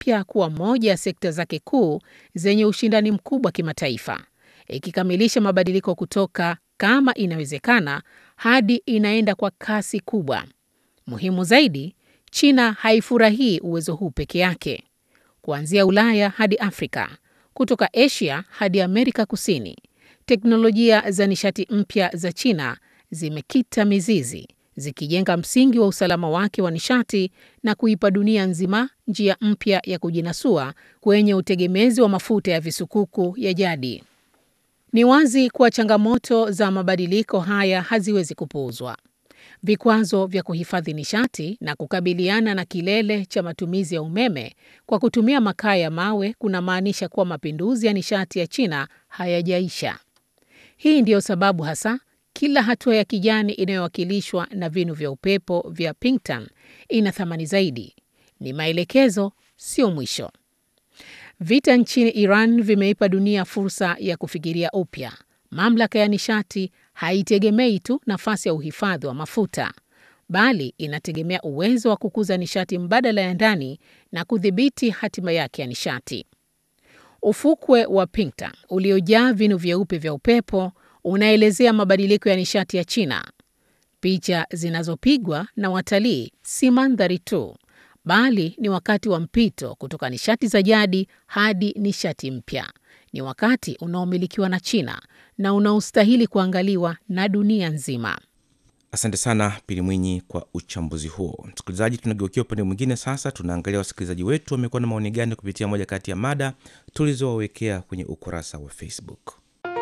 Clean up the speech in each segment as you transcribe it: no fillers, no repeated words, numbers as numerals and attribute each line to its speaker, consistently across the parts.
Speaker 1: upya kuwa moja ya sekta zake kuu zenye ushindani mkubwa kimataifa, ikikamilisha mabadiliko kutoka kama inawezekana hadi inaenda kwa kasi kubwa. Muhimu zaidi, China haifurahii uwezo huu peke yake. Kuanzia Ulaya hadi Afrika, kutoka Asia hadi Amerika Kusini, teknolojia za nishati mpya za China zimekita mizizi, zikijenga msingi wa usalama wake wa nishati na kuipa dunia nzima njia mpya ya kujinasua kwenye utegemezi wa mafuta ya visukuku ya jadi. Ni wazi kuwa changamoto za mabadiliko haya haziwezi kupuuzwa. Vikwazo vya kuhifadhi nishati na kukabiliana na kilele cha matumizi ya umeme kwa kutumia makaa ya mawe kunamaanisha kuwa mapinduzi ya nishati ya China hayajaisha. Hii ndiyo sababu hasa kila hatua ya kijani inayowakilishwa na vinu vya upepo vya Pingtan ina thamani zaidi. Ni maelekezo, sio mwisho. Vita nchini Iran vimeipa dunia fursa ya kufikiria upya. Mamlaka ya nishati haitegemei tu nafasi ya uhifadhi wa mafuta, bali inategemea uwezo wa kukuza nishati mbadala ya ndani na kudhibiti hatima yake ya nishati. Ufukwe wa Pingtan uliojaa vinu vyeupe vya upepo unaelezea mabadiliko ya nishati ya China. Picha zinazopigwa na watalii si mandhari tu, bali ni wakati wa mpito kutoka nishati za jadi hadi nishati mpya. Ni wakati unaomilikiwa na China na unaostahili kuangaliwa na dunia nzima.
Speaker 2: Asante sana Pili Mwinyi kwa uchambuzi huo. Msikilizaji, tunageukia upande mwingine sasa. Tunaangalia wasikilizaji wetu wamekuwa na maoni gani kupitia moja kati ya mada tulizowawekea kwenye ukurasa wa Facebook.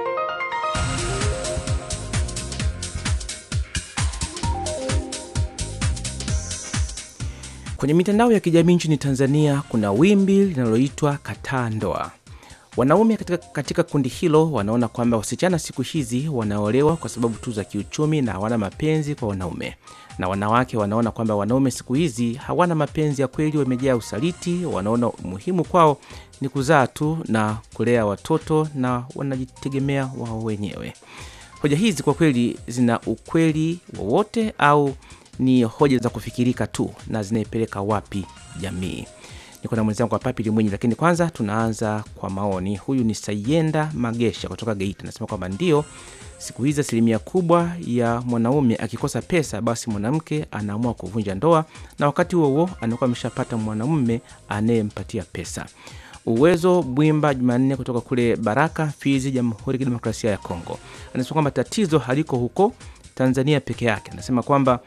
Speaker 2: Kwenye mitandao ya kijamii nchini Tanzania kuna wimbi linaloitwa kataa ndoa. Wanaume katika kundi hilo wanaona kwamba wasichana siku hizi wanaolewa kwa sababu tu za kiuchumi na hawana mapenzi kwa wanaume. Na wanawake wanaona kwamba wanaume siku hizi hawana mapenzi ya kweli, wamejaa usaliti, wanaona muhimu kwao ni kuzaa tu na kulea watoto na wanajitegemea wao wenyewe. Hoja hizi kwa kweli zina ukweli wowote au ni hoja za kufikirika tu na zinaipeleka wapi jamii? Niko na mwenzangu hapa Pili Mwinyi, lakini kwanza tunaanza kwa maoni. Huyu ni Sayenda Magesha kutoka Geita. Anasema kwamba ndio siku hizi asilimia kubwa ya mwanaume akikosa pesa basi mwanamke anaamua kuvunja ndoa, na wakati huo anakuwa ameshapata mwanamume anayempatia pesa. Uwezo Bwimba Jumanne kutoka kule Baraka, Fizi, Jamhuri ya Kidemokrasia ya Kongo. Anasema kwamba tatizo haliko huko Tanzania peke yake. Anasema kwamba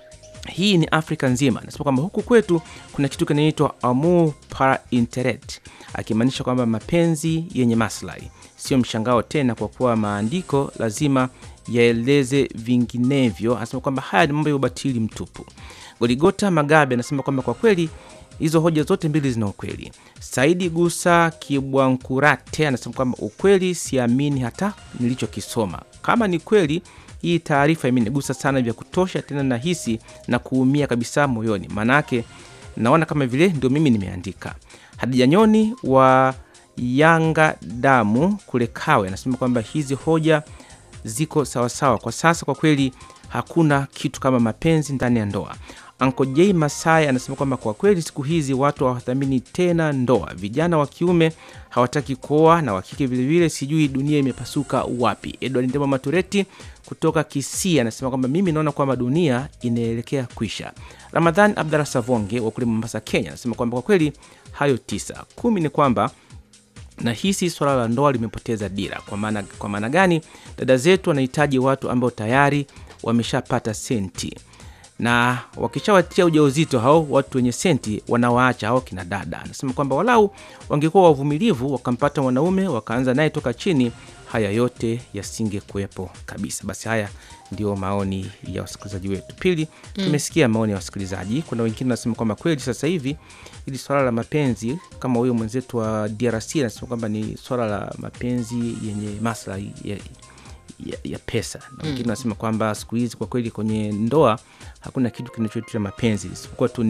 Speaker 2: hii ni Afrika nzima. Anasema kwamba huku kwetu kuna kitu kinaitwa amour par interet, akimaanisha kwamba mapenzi yenye maslahi. Sio mshangao tena kwa kuwa maandiko lazima yaeleze vinginevyo. Anasema kwamba haya ni mambo ya ubatili mtupu. Goligota Magabe anasema kwamba kwa kweli hizo hoja zote mbili zina ukweli. Saidi Gusa Kibwankurate anasema kwamba ukweli siamini hata nilichokisoma. Kama ni kweli hii taarifa imenigusa sana vya kutosha, tena nahisi na kuumia kabisa moyoni. Manake naona kama vile ndio mimi nimeandika. Hadija Nyoni wa Yanga Damu kule Kawe anasema kwamba hizi hoja ziko sawa sawa. Kwa sasa kwa kweli hakuna kitu kama mapenzi ndani ya ndoa. Uncle J Masai anasema kwamba kwa kweli siku hizi watu hawathamini tena ndoa. Vijana wa kiume hawataki kuoa na wa kike vile vile, sijui dunia imepasuka wapi. Edward Ndema Matureti kutoka Kisii anasema kwamba mimi naona kwamba dunia inaelekea kuisha. Ramadhan Abdalla Savonge wa kule Mombasa, Kenya anasema kwamba kwa kweli hayo 9. 10 ni kwamba nahisi swala la ndoa limepoteza dira. Kwa maana gani? Dada zetu wanahitaji watu ambao tayari wameshapata senti. Na wakishawatia ujauzito hao watu wenye senti wanawaacha hao kina dada. Anasema kwamba walau wangekuwa wavumilivu wakampata wanaume wakaanza naye toka chini, haya yote yasingekuwepo kabisa. Basi haya ndio maoni ya wasikilizaji wetu. Pili, tumesikia maoni ya wasikilizaji. Kuna wengine wanasema kwamba kweli sasa hivi ili swala la mapenzi, kama huyo mwenzetu wa DRC anasema kwamba ni swala la mapenzi yenye maslahi ya pesa. Na wengine wanasema kwamba siku hizi kwa kweli kwenye ndoa hakuna kitu kinachoitwa mapenzi, isipokuwa tu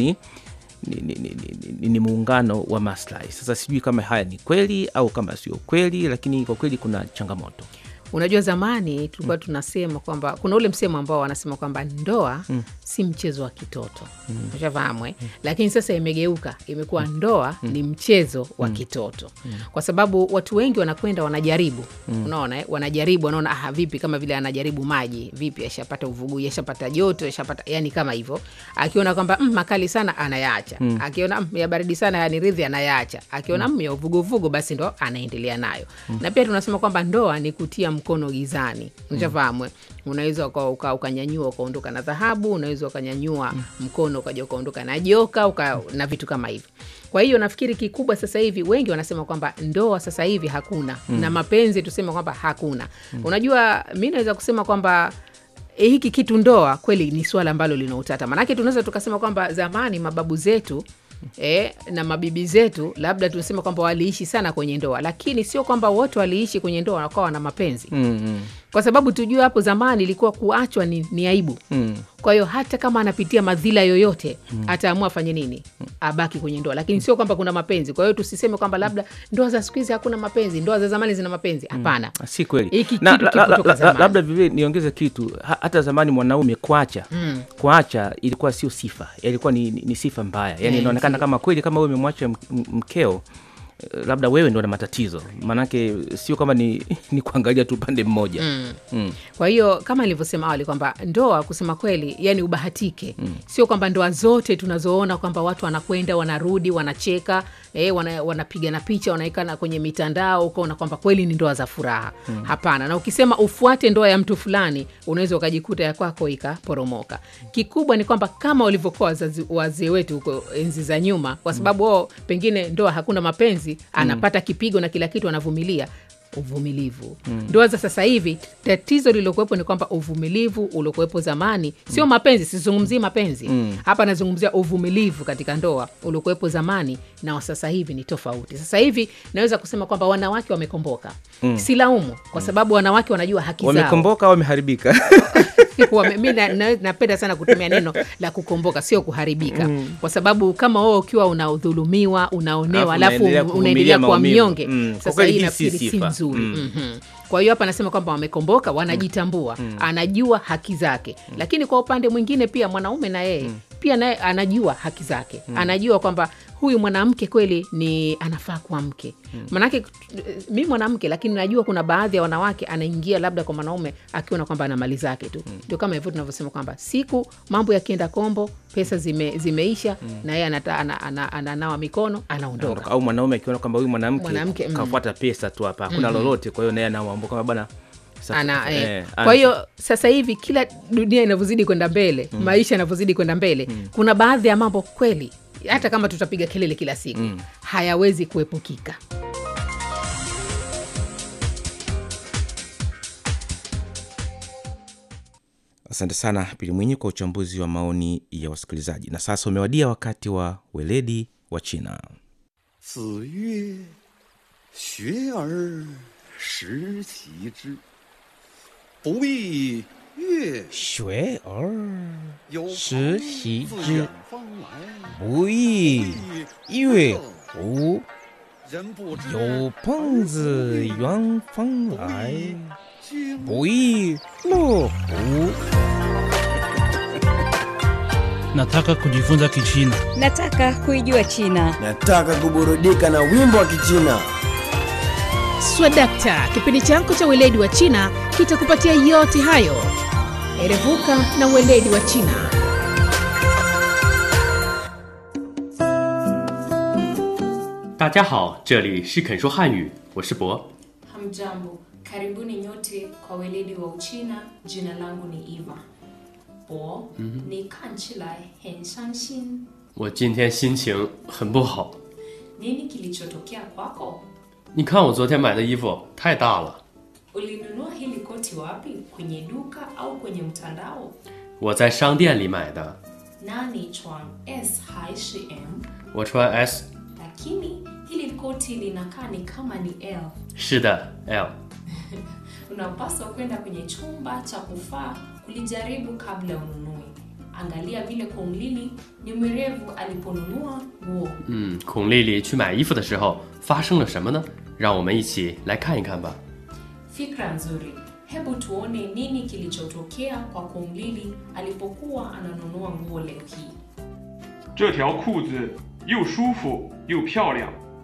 Speaker 2: ni muungano wa maslahi. Sasa sijui kama haya ni kweli au kama sio kweli, lakini kwa kweli kuna changamoto.
Speaker 1: Unajua zamani tulikuwa tunasema kwamba kuna ule msemo ambao wanasema kwamba ndoa si mchezo wa kitoto. Ushafahamu Lakini sasa imegeuka, imekuwa ndoa ni mchezo wa kitoto. Kwa sababu watu wengi wanakwenda wanajaribu. Unaona wanajaribu, wanaona vipi kama vile anajaribu maji, vipi yashapata uvugu, yashapata joto, yashapata yani kama hivyo. Akiona kwamba makali sana anayaacha. Akiona ya baridi sana yaniridhi anayaacha. Akiona ya uvugu basi ndo anaendelea nayo. Na pia tunasema kwamba ndoa ni kutia mkono gizani. Unafahamu unaweza ukanyanyua ukaondoka na dhahabu, unaweza ukanyanyua mkono ukaja ukaondoka na joka na vitu kama hivyo. Kwa hiyo nafikiri kikubwa sasa hivi wengi wanasema kwamba ndoa sasa hivi hakuna na mapenzi tuseme kwamba hakuna. Unajua mimi naweza kusema kwamba hiki kitu ndoa kweli ni swala ambalo lina utata. Maana tunaweza tukasema kwamba zamani mababu zetu na mabibi zetu labda tunasema kwamba waliishi sana kwenye ndoa, lakini sio kwamba wote waliishi kwenye ndoa wakawa wana mapenzi. Kwa sababu tujue hapo zamani ilikuwa kuachwa ni aibu. Kwa hiyo hata kama anapitia madhila yoyote ataamua afanye nini? Abaki kwenye ndoa. Lakini sio kwamba kuna mapenzi. Kwa hiyo tusiseme kwamba labda ndoa za siku hizi hakuna mapenzi, ndoa za zamani zina mapenzi. Hapana.
Speaker 2: Si kweli. Labda vile niongeze kitu, hata zamani mwanaume kuacha ilikuwa sio sifa. Ilikuwa ni sifa mbaya. Yaani inaonekana kama kweli kama wewe umemwacha mkeo labda wewe ndio una matatizo. Manake sio kama ni kuangalia tu pande mmoja.
Speaker 1: Kwa hiyo kama nilivyosema awali kwamba ndoa kusema kweli yani ubahatike. Sio kwamba ndoa zote tunazoona kwamba watu wanakwenda wanarudi wanacheka, wanapiga na picha wanaikana kwenye mitandao ukaona kwamba kweli ni ndoa za furaha. Hapana. Na ukisema ufuate ndoa ya mtu fulani unaweza ukajikuta ya kwako ikaporomoka. Kikubwa ni kwamba kama walivyokuwa wazee wetu huko enzi za nyuma, kwa sababu pengine ndoa hakuna mapenzi, anapata kipigo na kila kitu anavumilia. Uvumilivu. Ndoa za sasa hivi tatizo lilokuwepo ni kwamba uvumilivu uliokuwepo zamani sio mapenzi, sizungumzii mapenzi. Hapa nazungumzia uvumilivu katika ndoa uliokuwepo zamani na sasa hivi ni tofauti. Sasa hivi naweza kusema kwamba wanawake wamekomboka. Silaumu kwa sababu wanawake wanajua haki zao.
Speaker 2: Wamekomboka au wameharibika?
Speaker 1: Mimi napenda sana kutumia neno la kukomboka, sio kuharibika. Kwa sababu kama wewe ukiwa unaudhulumiwa, unaonewa, alafu unaendelea kuwa mnyonge, sasa hii nafikiri si nzuri. Kwa hiyo hapa nasema kwamba wamekomboka, wanajitambua, anajua haki zake. Lakini kwa upande mwingine pia mwanaume na yeye pia naye anajua haki zake. Anajua kwamba huyu mwanamke kweli ni anafaa kuwa mke. Manake mimi mwanamke lakini najua kuna baadhi ya wanawake anaingia labda kwa mwanaume akiona kwamba ana mali zake tu. Ndio kama hivyo tunavyosema kwamba siku mambo yakienda kombo, pesa zimeisha na yeye ananawa mikono anaondoka.
Speaker 2: Au mwanaume akiona kwamba huyu mwanamke kafuata pesa tu hapa, hakuna lolote, kwa hiyo naye anaamua kama bwana
Speaker 1: Kwa hiyo sasa hivi kila dunia inavyozidi kwenda mbele, maisha yanavyozidi kwenda mbele, kuna baadhi ya mambo kweli hata kama tutapiga kelele kila siku hayawezi kuepukika.
Speaker 2: Asante sana Pili Mwinyi kwa uchambuzi wa maoni ya wasikilizaji. Na sasa umewadia wakati wa weledi wa China.
Speaker 3: 子曰学而时齐之，不亦乐
Speaker 2: 学而
Speaker 3: 有
Speaker 2: 时习
Speaker 3: 朋自
Speaker 2: 之
Speaker 3: 远方来，
Speaker 2: 不亦乐乎
Speaker 3: 人不知
Speaker 2: 有朋自远方来
Speaker 3: 君
Speaker 2: 不亦乐乎
Speaker 4: Nataka kujifunza Kichina.
Speaker 5: Nataka kuijua China.
Speaker 6: Nataka kuburudika na wimbo wa Kichina.
Speaker 1: Swadakta, kipindi chako cha weledi wa China kitakupatia yote hayo. Erevuka na weledi wa China.
Speaker 7: Daja hao, 这里是肯说汉语，我是博。
Speaker 8: Hamjambo, karibuni nyote kwa weledi wa Uchina. Jina langu ni Eva. 博，你看起来很伤心。
Speaker 7: 我今天心情很不好。
Speaker 8: Nini kilichotokea kwako?
Speaker 7: 你看我昨天买的衣服太大了。
Speaker 8: Ulinunua hili koti wapi? Kwenye duka au kwenye mtandao?
Speaker 7: 我在商店里买的。
Speaker 8: Nani穿 S 还是 M?
Speaker 7: 我穿 S。
Speaker 8: Lakini hili koti linakaa ni kama ni L.
Speaker 7: 是的 ，L。
Speaker 8: Unapaswa kwenda kwenye chumba cha kufaa kulijaribu kabla ununue. Angalia vile Kong Lili ni mwerevu aliponunua nguo.
Speaker 7: 孔丽丽去买衣服的时候发生了什么呢？让我们一起来看一看吧。
Speaker 8: Fikra nzuri. Hebu tuone nini kilichotokea kwa Kung Lili alipokuwa ananunua nguo leo hii.
Speaker 9: 这条裤子又舒服又漂亮。